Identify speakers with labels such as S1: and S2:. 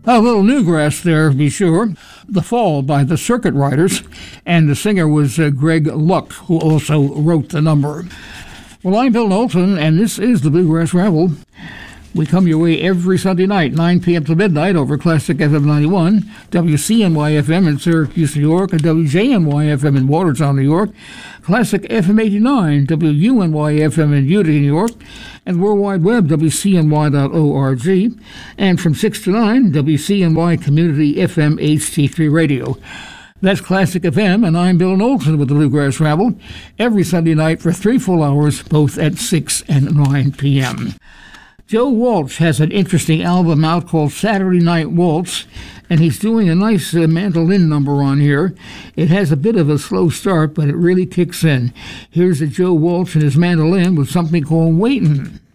S1: A little newgrass there, be sure. The Fall by the Circuit Riders, and the singer was Greg Luck, who also wrote the number. Well, I'm Bill Knowlton, and this is the Bluegrass Ramble. We come your way every Sunday night, 9 p.m. to midnight, over Classic FM 91, WCNY-FM in Syracuse, New York, and WJNY-FM in Watertown, New York, Classic FM 89, WUNY-FM in Utica, New York, and World Wide Web, WCNY.org, and from 6 to 9, WCNY Community FM HD3 Radio. That's Classic FM, and I'm Bill Knowlton with the Bluegrass Ramble, every Sunday night for 3 full hours, both at 6 and 9 p.m. Joe Walsh has an interesting album out called Saturday Night Waltz, and he's doing a nice mandolin number on here. It has a bit of a slow start, but it really kicks in. Here's a Joe Walsh and his mandolin with something called Waitin'.